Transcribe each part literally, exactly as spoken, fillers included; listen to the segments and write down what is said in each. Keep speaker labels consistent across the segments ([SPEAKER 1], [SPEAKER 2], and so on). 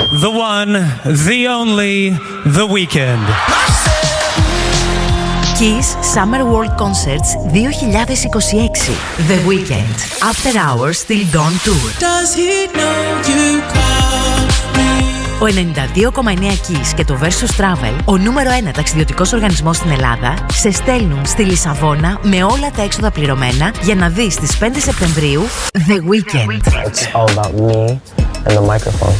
[SPEAKER 1] The one, the only, The Weeknd.
[SPEAKER 2] Kiss Summer World Concerts δύο χιλιάδες είκοσι έξι. The Weeknd. After Hours Till Dawn Tour.
[SPEAKER 3] Does he know you call me?
[SPEAKER 2] Ο ενενήντα δύο κόμμα εννέα Kiss και το Versus Travel, ο νούμερο ένα ταξιδιωτικός οργανισμός στην Ελλάδα, σε στέλνουν στη Λισαβόνα με όλα τα έξοδα πληρωμένα για να δεις στις πέντε Σεπτεμβρίου The Weeknd.
[SPEAKER 4] It's all about me and the microphone.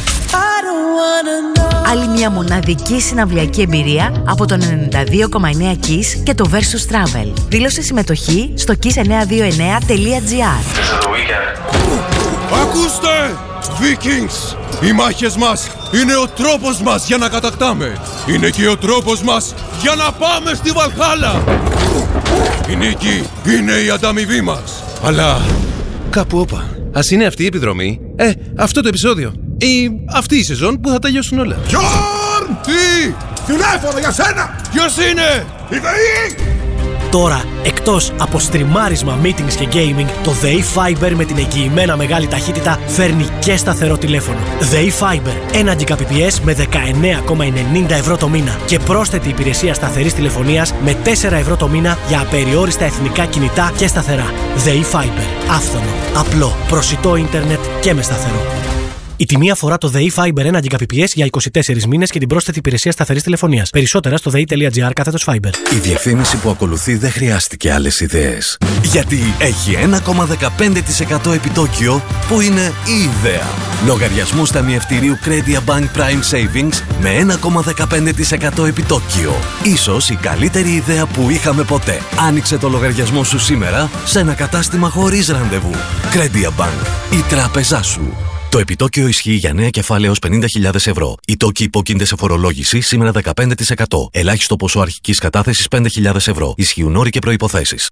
[SPEAKER 2] Άλλη μια μοναδική συναυλιακή εμπειρία από τον ενενήντα δύο κόμμα εννέα Kiss και το Versus Travel. Δήλωσε συμμετοχή στο kiss εννιακόσια είκοσι εννέα τελεία τζι άρ.
[SPEAKER 5] Ακούστε! Vikings! Οι μάχες μας είναι ο τρόπος μας για να κατακτάμε. Είναι και ο τρόπος μας για να πάμε στη Βαλχάλα. Η νίκη είναι η ανταμοιβή μας. Αλλά κάπου όπα.
[SPEAKER 6] Ας είναι αυτή η επιδρομή. Ε, αυτό το επεισόδιο. Ή αυτή η σεζόν που θα τελειώσουν όλα.
[SPEAKER 5] Γιόρν! Τι! Τηλέφωνο για σένα! Ποιος είναι? Η ΔΕΗ!
[SPEAKER 7] Τώρα, εκτός από στριμάρισμα, meetings και gaming, το ΔΕΗ Fiber με την εγγυημένα μεγάλη ταχύτητα φέρνει και σταθερό τηλέφωνο. ΔΕΗ Fiber, ένα Gbps με δεκαεννέα κόμμα ενενήντα ευρώ το μήνα και πρόσθετη υπηρεσία σταθερής τηλεφωνίας με τέσσερα ευρώ το μήνα για απεριόριστα εθνικά κινητά και σταθερά. ΔΕΗ Fiber. Άφθονο, απλό, προσιτό ίντερνετ και με σταθερό. Η τιμή αφορά το ΔΕΗ Fiber ένα Gbps για είκοσι τέσσερις μήνες και την πρόσθετη υπηρεσία σταθερής τηλεφωνίας. Περισσότερα στο δei.gr κάθετος Fiber.
[SPEAKER 8] Η διαφήμιση που ακολουθεί δεν χρειάστηκε άλλες ιδέες. Γιατί έχει ένα κόμμα δεκαπέντε τοις εκατό επιτόκιο που είναι η ιδέα. Λογαριασμούς ταμιευτηρίου Credia Bank Prime Savings με ένα κόμμα δεκαπέντε τοις εκατό επιτόκιο. Ίσως η καλύτερη ιδέα που είχαμε ποτέ. Άνοιξε το λογαριασμό σου σήμερα σε ένα κατάστημα χωρίς ραντεβού. Credia Bank. Η τράπεζά σου. Το επιτόκιο ισχύει για νέα κεφάλαια έως πενήντα χιλιάδες ευρώ. Οι τόκοι υπόκεινται σε φορολόγηση σήμερα δεκαπέντε τοις εκατό. Ελάχιστο ποσό αρχικής κατάθεσης πέντε χιλιάδες ευρώ. Ισχύουν όροι και προϋποθέσεις.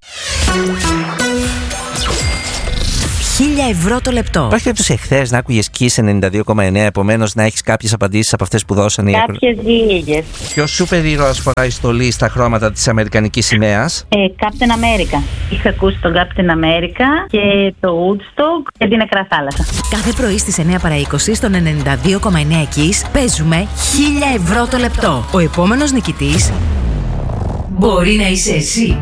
[SPEAKER 2] χίλια ευρώ το λεπτό.
[SPEAKER 9] Υπάρχει περίπτωση εχθές να άκουγες Kiss ενενήντα δύο κόμμα εννέα, επομένως να έχεις κάποιες απαντήσεις από αυτές που δώσανε?
[SPEAKER 10] Κάποιες λίγες.
[SPEAKER 9] Ποιος σούπερ ήρωας φοράει στολή στα χρώματα της Αμερικανικής σημαίας?
[SPEAKER 10] Ε, Captain America. Είχα ακούσει τον Captain America και το Woodstock και την Νεκρά Θάλασσα.
[SPEAKER 2] Κάθε πρωί στις εννέα παρά είκοσι στον ενενήντα δύο κόμμα εννέα Kiss παίζουμε χίλια ευρώ το λεπτό. Ο επόμενος νικητής μπορεί να είσαι εσύ.